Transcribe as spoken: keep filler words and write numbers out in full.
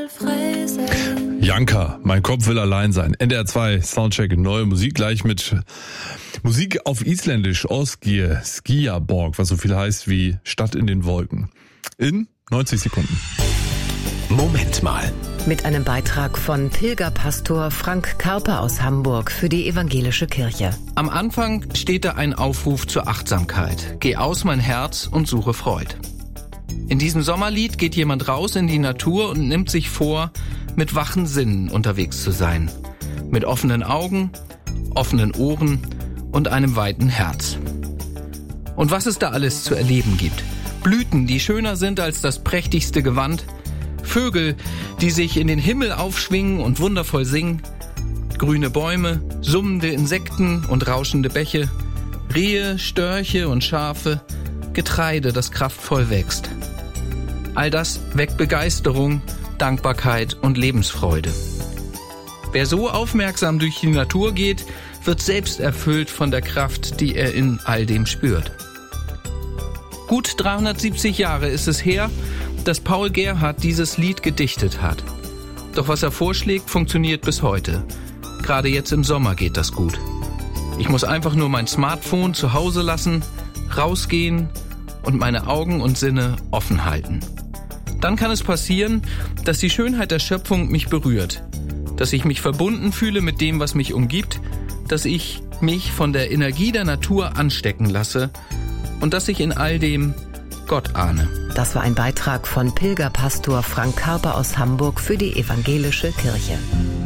Janka, mein Kopf will allein sein. N D R zwei Soundcheck, neue Musik gleich mit Musik auf Isländisch, Osgir, Skiaborg, was so viel heißt wie Stadt in den Wolken. In neunzig Sekunden. Moment mal. Mit einem Beitrag von Pilgerpastor Frank Karper aus Hamburg für die Evangelische Kirche. Am Anfang steht da ein Aufruf zur Achtsamkeit. Geh aus mein Herz und suche Freud. In diesem Sommerlied geht jemand raus in die Natur und nimmt sich vor, mit wachen Sinnen unterwegs zu sein. Mit offenen Augen, offenen Ohren und einem weiten Herz. Und was es da alles zu erleben gibt. Blüten, die schöner sind als das prächtigste Gewand. Vögel, die sich in den Himmel aufschwingen und wundervoll singen. Grüne Bäume, summende Insekten und rauschende Bäche. Rehe, Störche und Schafe. Getreide, das kraftvoll wächst. All das weckt Begeisterung, Dankbarkeit und Lebensfreude. Wer so aufmerksam durch die Natur geht, wird selbst erfüllt von der Kraft, die er in all dem spürt. Gut dreihundertsiebzig Jahre ist es her, dass Paul Gerhardt dieses Lied gedichtet hat. Doch was er vorschlägt, funktioniert bis heute. Gerade jetzt im Sommer geht das gut. Ich muss einfach nur mein Smartphone zu Hause lassen, rausgehen und meine Augen und Sinne offen halten. Dann kann es passieren, dass die Schönheit der Schöpfung mich berührt, dass ich mich verbunden fühle mit dem, was mich umgibt, dass ich mich von der Energie der Natur anstecken lasse und dass ich in all dem Gott ahne. Das war ein Beitrag von Pilgerpastor Frank Karper aus Hamburg für die Evangelische Kirche.